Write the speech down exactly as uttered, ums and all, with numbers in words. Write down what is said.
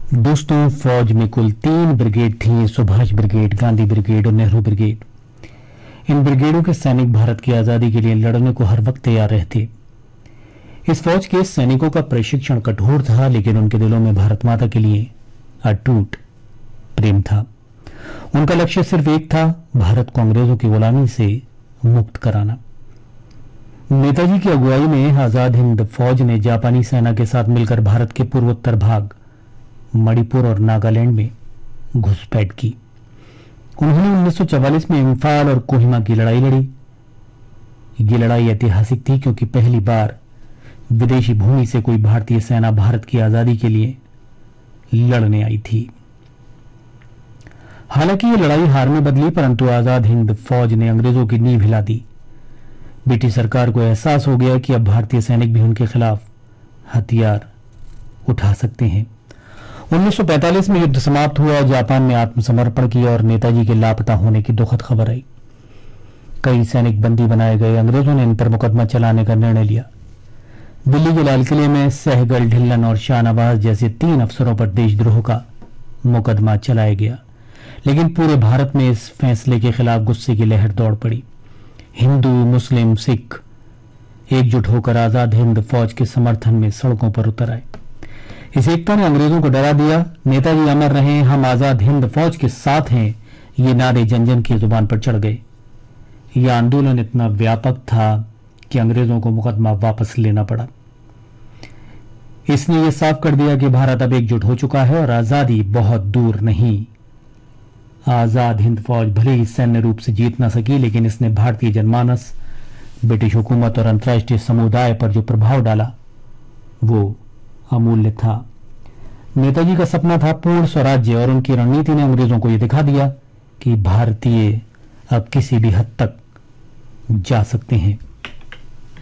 दोस्तों, फौज में कुल तीन ब्रिगेड थी। सुभाष ब्रिगेड, गांधी ब्रिगेड और नेहरू ब्रिगेड। इन ब्रिगेडों के सैनिक भारत की आजादी के लिए लड़ने को हर वक्त तैयार रहते। इस फौज के सैनिकों का प्रशिक्षण कठोर था, लेकिन उनके दिलों में भारत माता के लिए अटूट प्रेम था। उनका लक्ष्य सिर्फ एक था, भारत को अंग्रेजों की गुलामी से मुक्त कराना। नेताजी की अगुवाई में आजाद हिंद फौज ने जापानी सेना के साथ मिलकर भारत के पूर्वोत्तर भाग मणिपुर और नागालैंड में घुसपैठ की। उन्होंने उन्नीस सौ चवालीस में इम्फाल और कोहिमा की लड़ाई लड़ी। ये लड़ाई ऐतिहासिक थी क्योंकि पहली बार विदेशी भूमि से कोई भारतीय सेना भारत की आजादी के लिए लड़ने आई थी। हालांकि ये लड़ाई हार में बदली, परंतु आजाद हिंद फौज ने अंग्रेजों की नींव हिला दी। ब्रिटिश सरकार को एहसास हो गया कि अब भारतीय सैनिक भी उनके खिलाफ हथियार उठा सकते हैं। उन्नीस सौ पैंतालीस में युद्ध समाप्त हुआ, जापान ने आत्मसमर्पण किया और नेताजी के लापता होने की दुखद खबर आई। कई सैनिक बंदी बनाए गए। अंग्रेजों ने इन पर मुकदमा चलाने का निर्णय लिया। दिल्ली के लाल किले में सहगल, ढिल्लन और शाहनवाज जैसे तीन अफसरों पर देशद्रोह का मुकदमा चलाया गया, लेकिन पूरे भारत में इस फैसले के खिलाफ गुस्से की लहर दौड़ पड़ी। हिंदू, मुस्लिम, सिख एकजुट होकर आजाद हिंद फौज के समर्थन में सड़कों पर उतर आए। इस एकता ने अंग्रेजों को डरा दिया। नेताजी अमर रहे, हम आजाद हिंद फौज के साथ हैं, ये नारे जन जन की जुबान पर चढ़ गए। यह आंदोलन इतना व्यापक था कि अंग्रेजों को मुकदमा वापस लेना पड़ा। इसने यह साफ कर दिया कि भारत अब एकजुट हो चुका है और आजादी बहुत दूर नहीं। आजाद हिंद फौज भले ही सैन्य रूप से जीत न सकी, लेकिन इसने भारतीय जनमानस, ब्रिटिश हुकूमत और अंतर्राष्ट्रीय समुदाय पर जो प्रभाव डाला वो अमूल्य था। नेताजी का सपना था पूर्ण स्वराज्य, और उनकी रणनीति ने अंग्रेजों को यह दिखा दिया कि भारतीय अब किसी भी हद तक जा सकते हैं।